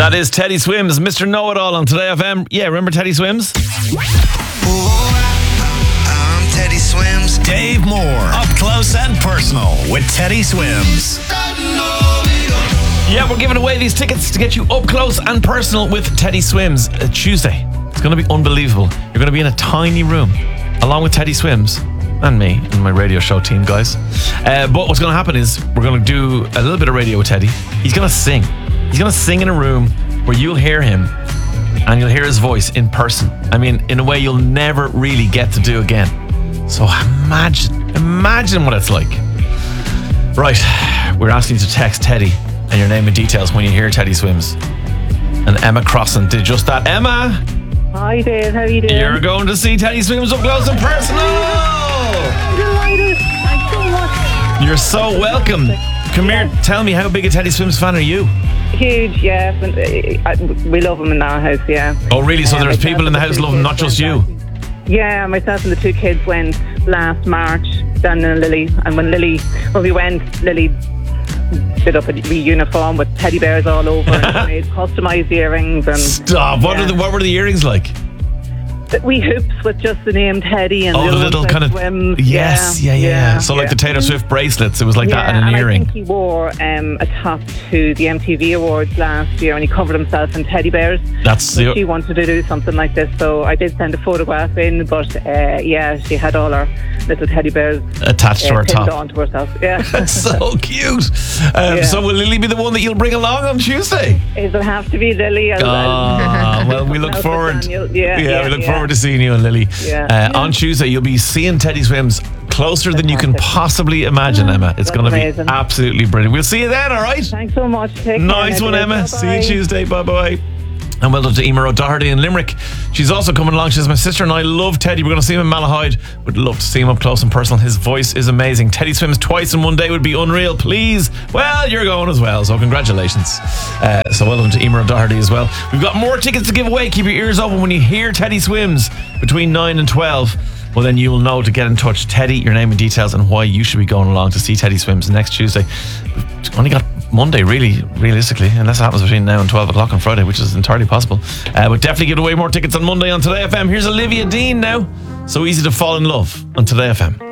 That is Teddy Swims, Mr. Know-It-All on Today FM. Yeah, remember Teddy Swims? I'm Teddy Swims. Dave Moore, up close and personal with Teddy Swims. Yeah, we're giving away these tickets to get you up close and personal with Teddy Swims Tuesday. It's going to be unbelievable. You're going to be in a tiny room along with Teddy Swims and me and my radio show team, guys. But what's going to happen is we're going to do a little bit of radio with Teddy. He's going to sing. He's going to sing in a room where you'll hear him and you'll hear his voice in person. I mean, in a way you'll never really get to do again. So imagine what it's like. Right, we're asking you to text Teddy and your name and details when you hear Teddy Swims. And Emma Crossan did just that. Emma! Hi Dave, how are you doing? You're going to see Teddy Swims up close and personal! I'm delighted. Thanks so much. You're so welcome. Come here, tell me, how big a Teddy Swims fan are you? Huge, yeah. We love him in our house, yeah. Oh, really? So there's people in the house loving, not just you? Yeah, myself and the two kids went last March, Dan and Lily. And when we went, Lily did up a wee uniform with teddy bears all over and made customised earrings. And Stop. What were the earrings like? Wee hoops with just the name Teddy and the little kind of swims. Yes, yeah. So like the Taylor Swift bracelets, it was like that and an earring. I think he wore a top to the MTV Awards last year and he covered himself in teddy bears. She wanted to do something like this, so I did send a photograph in, but she had all her little teddy bears attached to her top. Onto herself. Yeah. That's so cute. So will Lily be the one that you'll bring along on Tuesday? It'll have to be Lily. Well, we look forward. We look forward to seeing you and Lily. On Tuesday, you'll be seeing Teddy Swims closer than you can possibly imagine, Emma. It's going to be absolutely brilliant. We'll see you then, all right? Thanks so much. Nice one, Emma. Bye-bye. See you Tuesday. Bye-bye. And well done to Emer O'Doherty in Limerick. She's also coming along. She says, my sister and I love Teddy. We're going to see him in Malahide. Would love to see him up close and personal. His voice is amazing. Teddy Swims twice in one day would be unreal. Please. Well, you're going as well, so congratulations. So well done to Emer O'Doherty as well. We've got more tickets to give away. Keep your ears open when you hear Teddy Swims between 9 and 12. Well, then you will know to get in touch. Teddy, your name and details and why you should be going along to see Teddy Swims next Tuesday. We've only got Monday, really, realistically, unless it happens between now and 12 o'clock on Friday, which is entirely possible. But definitely give away more tickets on Monday on Today FM. Here's Olivia Dean now. So easy to fall in love on Today FM.